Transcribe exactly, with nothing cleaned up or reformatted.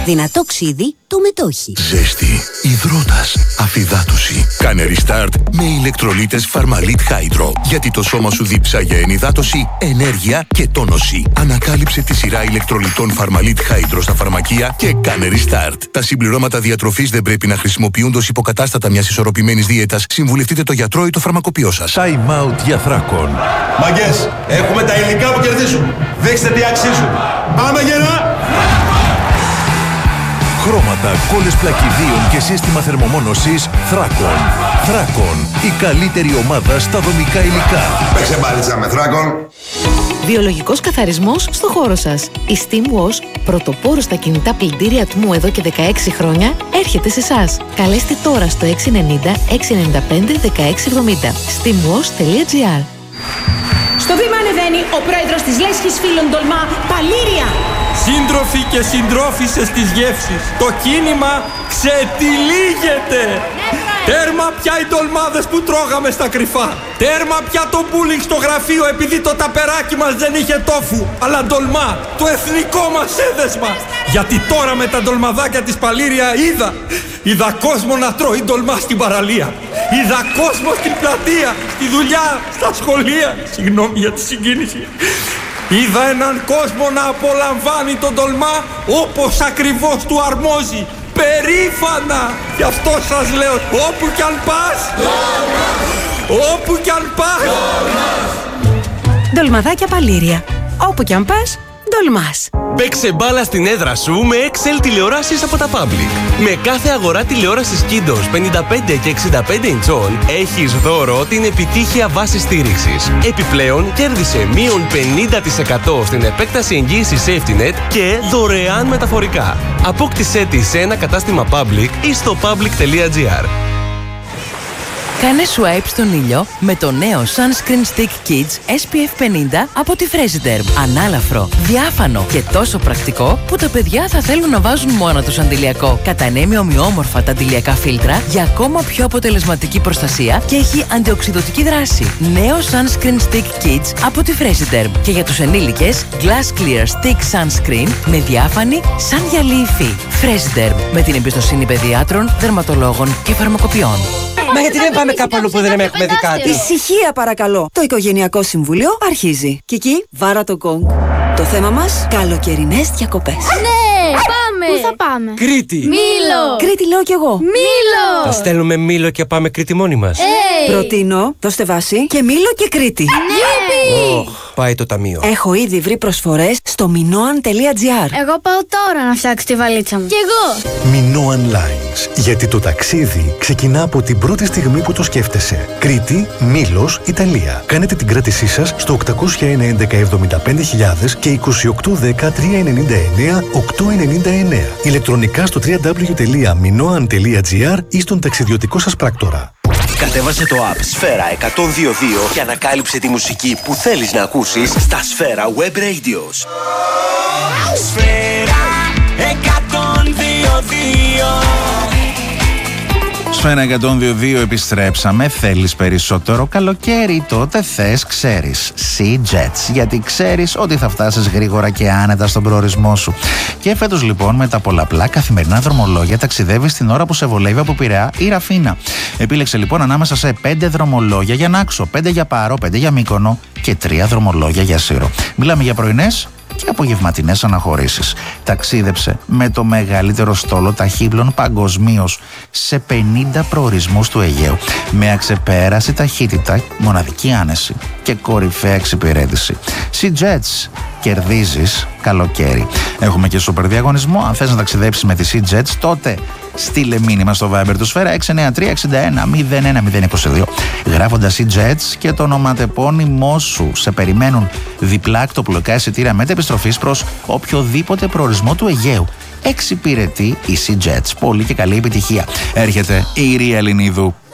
Δυνατό ξύδι, το μετόχι. Ζέστη, υδρότας, αφυδάτωση. Κάνε restart με ηλεκτρολίτες Φαρμαλίτ Hydro. Γιατί το σώμα σου δίψα για ενυδάτωση, ενέργεια και τόνωση. Ανακάλυψε τη σειρά ηλεκτρολιτών Φαρμαλίτ Hydro στα φαρμακεία και κάνε restart. Τα συμπληρώματα διατροφής δεν πρέπει να χρησιμοποιούνται ως υποκατάστατα μιας ισορροπημένης δίαιτας. Συμβουλευτείτε το γιατρό ή το φαρμακοποιό σας. Time out για Θράκον. Μαγκές, έχουμε τα υλικά που κερδίζουν. Δείξτε τι αξίζουν. Πάμε γερά! Χρώματα, κόλλες πλακιδίων και σύστημα θερμομόνωσης Θράκον. Θράκον, η καλύτερη ομάδα στα δομικά υλικά. Παίξε μπάλιτσα με Θράκον. Βιολογικός καθαρισμός στο χώρο σας. Η Steam Wash, πρωτοπόρος στα κινητά πλυντήρια ΤΜΟΥ εδώ και δεκαέξι χρόνια, έρχεται σε εσάς. Καλέστε τώρα στο έξι εννιά μηδέν έξι εννιά πέντε δεκαέξι εβδομήντα. steamwash τελεία gr. Στο βήμα ανεβαίνει ο πρόεδρος της Λέσχης Φίλων Τολμά, Παλήρια. Σύντροφοι και συντρόφισσες της γεύσης, το κίνημα ξετυλίγεται. Τέρμα πια οι ντολμάδες που τρώγαμε στα κρυφά. Τέρμα πια το μπούλινγκ στο γραφείο επειδή το ταπεράκι μας δεν είχε τόφου, αλλά ντολμά, το εθνικό μας έδεσμα. Γιατί τώρα με τα ντολμαδάκια της Παλήρια είδα, είδα κόσμο να τρώει ντολμά στην παραλία. Είδα κόσμο στην πλατεία, στη δουλειά, στα σχολεία. Συγγνώμη για τη συγκίνηση. Είδα έναν κόσμο να απολαμβάνει τον ντολμά όπως ακριβώς του αρμόζει. Περήφανα! Γι' αυτό σας λέω, όπου κι αν πας, όπου κι αν πας. Ντολμαδάκια Παλήρια. Όπου κι αν πας, ντολμάς. Παίξε μπάλα στην έδρα σου με εξ ελ τηλεοράσεις από τα Public. Με κάθε αγορά τηλεόρασης Kindos πενήντα πέντε και εξήντα πέντε ιντσών έχεις δώρο την επιτύχεια βάση στήριξης. Επιπλέον κέρδισε μείον πενήντα τοις εκατό στην επέκταση εγγύησης SafetyNet και δωρεάν μεταφορικά. Απόκτησέ τη σε ένα κατάστημα Public ή στο public τελεία gr. Κάνε swipe στον ήλιο με το νέο Sunscreen Stick Kids ες πι εφ πενήντα από τη Fresiderm. Ανάλαφρο, διάφανο και τόσο πρακτικό που τα παιδιά θα θέλουν να βάζουν μόνο τους αντιλιακό. Κατανέμει ομοιόμορφα τα αντιλιακά φίλτρα για ακόμα πιο αποτελεσματική προστασία και έχει αντιοξυδωτική δράση. Νέο Sunscreen Stick Kids από τη Fresiderm. Και για τους ενήλικες, Glass Clear Stick Sunscreen με διάφανη σαν γυαλί υφή. Fresiderm, με την εμπιστοσύνη παιδιάτρων, δερματολόγων και φαρμακοποιών. Μα γιατί δεν πάμε κάπου αλλού που δεν έχουμε δει κάτι? Ησυχία παρακαλώ. Το Οικογενειακό Συμβούλιο αρχίζει. Κική, βάρα το γκονγκ. Το θέμα μας, καλοκαιρινές διακοπές. Ναι, πάμε! Πού θα πάμε? Κρήτη! Μήλο! Κρήτη λέω κι εγώ. Μήλο! Θα στέλνουμε Μήλο και πάμε Κρήτη μόνοι μας. Hey. Προτείνω, δώστε βάση και Μήλο και Κρήτη. Ναι! Oh, πάει το ταμείο. Έχω ήδη βρει προσφορές στο minoan τελεία gr. Εγώ πάω τώρα να φτιάξω τη βαλίτσα μου. Κι εγώ! Minoan Lines. Γιατί το ταξίδι ξεκινά από την πρώτη στιγμή που το σκέφτεσαι. Κρήτη, Μήλος, Ιταλία. Κάνετε την κράτησή σας στο οκτακόσια ένα έντεκα εβδομήντα πέντε χιλιάδες και είκοσι οκτώ δέκα τριακόσια ενενήντα εννέα οκτακόσια ενενήντα εννέα. Ηλεκτρονικά στο double-u double-u double-u τελεία minoan τελεία gr ή στον ταξιδιωτικό σας πράκτορα. Κατέβασε το app Σφαίρα εκατόν δύο δύο και ανακάλυψε τη μουσική που θέλεις να ακούσεις στα Σφαίρα Web Radios. Σφαίρα εκατόν δύο δύο. Σφαίρα εκατόν δύο δύο επιστρέψαμε. Θέλεις περισσότερο καλοκαίρι? Τότε θες, ξέρεις, Sea-Jets. Γιατί ξέρεις ότι θα φτάσεις γρήγορα και άνετα στον προορισμό σου. Και φέτος λοιπόν με τα πολλαπλά καθημερινά δρομολόγια ταξιδεύεις την ώρα που σε βολεύει από Πειραιά ή Ραφίνα. Επίλεξε λοιπόν ανάμεσα σε πέντε δρομολόγια για Νάξο, πέντε για Πάρο, πέντε για Μύκονο και τρία δρομολόγια για Σύρο. Μιλάμε για πρωινές και απογευματινές αναχωρήσεις. Ταξίδεψε με το μεγαλύτερο στόλο ταχύπλων παγκοσμίως σε πενήντα προορισμούς του Αιγαίου με αξεπέραστη ταχύτητα, μοναδική άνεση και κορυφαία εξυπηρέτηση. Sea-Jets. Κερδίζεις καλοκαίρι. Έχουμε και σούπερ διαγωνισμό. Αν θες να ταξιδέψεις με τη Sea-Jets, τότε στείλε μήνυμα στο Viber του Σφαίρα έξι εννιά τρία εξήντα ένα μηδέν ένα μηδέν είκοσι δύο γράφοντας Sea-Jets και το ονοματεπώνυμό σου. Σε περιμένουν διπλά ακτοπλοϊκά εισιτήρια μετεπιστροφής προς οποιοδήποτε προορισμό του Αιγαίου. Εξυπηρετεί η Sea-Jets. Πολύ και καλή επιτυχία. Έρχεται η Ηρία Ελληνίδου.